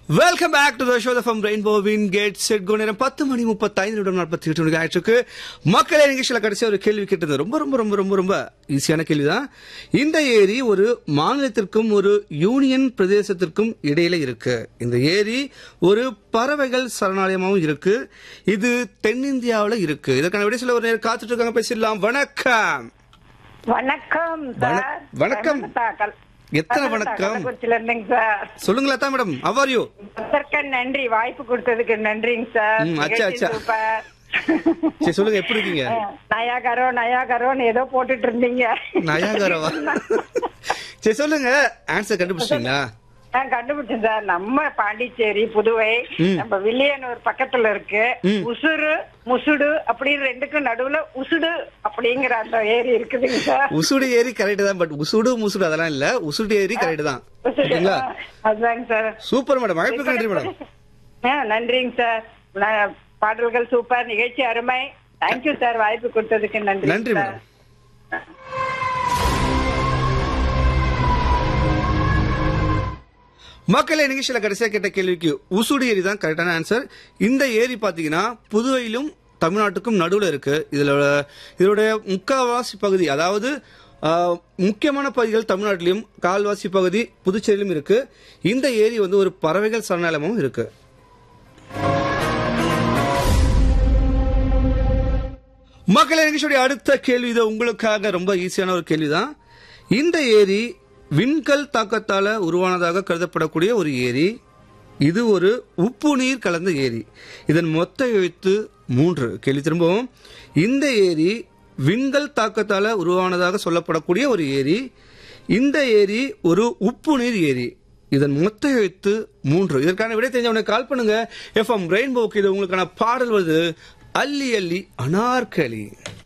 Welcome back to the show from ரெயின்போவின் gate set go நேரம் 10 மணி 35 நிமிடம் 48 நிமிடம் ஆயிடுச்சு. மக்களே நிகழ்ச்சியில் கடைசி ஒரு கேள்வி கேட்டது ரொம்ப ரொம்ப ரொம்ப ரொம்ப ரொம்ப ஈஸியான கேள்விதான். இந்த ஏரி ஒரு மாநிலத்திற்கும் ஒரு யூனியன் பிரதேசத்திற்கும் இடையில இருக்கு. இந்த ஏரி ஒரு பறவைகள் சரணாலயமாகவும் இருக்கு. இது தென்னிந்தியாவில் இருக்கு. இதற்கான விட சில ஒரு நேரம் காத்துட்டு இருக்காங்க. பேசிடலாம். வணக்கம். வணக்கம் வணக்கம். எத்தனை வணக்கம் சொல்லுங்களா தான் மேடம். How are you? நன்றி, வாய்ப்பு கொடுத்ததுக்கு நன்றிங்க சார். அச்சா சரி, சொல்லுங்க, எப்படி இருக்கீங்க? நயாகரோன்னு ஏதோ போட்டுட்டு இருந்தீங்க. நயாகரவா? சரி சொல்லுங்க, ஆன்சர் கண்டுபிடிச்சிட்டீங்களா? கண்டுபிடிச்சேன் சார். நம்ம பாண்டிச்சேரி புதுவை நம்ம வில்லியனூர் பக்கத்துல இருக்கு. உசுடு முசுடு அப்படின்னு ரெண்டுக்கும் நடுவுல உசுடு அப்படிங்கிற அந்த ஏரி இருக்குதுங்க சார். உசுடு ஏரி கரெக்ட் தான். பட் உசுடு முசுடு அதெல்லாம் இல்ல. உசுடு ஏரி கரெக்ட் தான். அதுதாங்க சார். சூப்பர் மேடம், வாய்ப்புக்கு நன்றி மேடம். நன்றிங்க சார். பாடல்கள் சூப்பர், நிகழ்ச்சி அருமை. தேங்க்யூ சார், வாய்ப்பு கொடுத்ததுக்கு நன்றி. நன்றி மேடம். மக்களே, நிகழ்ச்சியில கடைசியா கேட்ட கேள்விக்கு உசுடு ஏரி தான் கரெக்டான ஆன்சர். இந்த ஏரி பாத்தீங்கன்னா புதுவையிலும் தமிழ்நாட்டுக்கும் நடுவில் இருக்கு. இதோட முக்கால்வாசி பகுதி, அதாவது முக்கியமான பகுதிகள் தமிழ்நாட்டிலும், கால்வாசி பகுதி புதுச்சேரியிலும் இருக்கு. இந்த ஏரி வந்து ஒரு பறவைகள் சரணாலயமும் இருக்கு. மக்களே, நிகழ்ச்சியுடைய அடுத்த கேள்வி இது உங்களுக்காக ரொம்ப ஈஸியான ஒரு கேள்விதான். இந்த ஏரி விண்கல் தாக்கத்தால உருவானதாக கருதப்படக்கூடிய ஒரு ஏரி. இது ஒரு உப்பு நீர் கலந்த ஏரி. இதன் மொத்த எழுத்து 3. கேள்வி திரும்பவும். இந்த ஏரி விண்கல் தாக்கத்தால உருவானதாக சொல்லப்படக்கூடிய ஒரு ஏரி. இந்த ஏரி ஒரு உப்பு நீர் ஏரி. இதன் மொத்த எழுத்து 3. இதற்கான விடை தெரிஞ்சவனை கால் பண்ணுங்க. எஃப்எம் ரெயின்போக்கு இது உங்களுக்கான பாடல் வருது. அள்ளி அள்ளி அனார்கலி.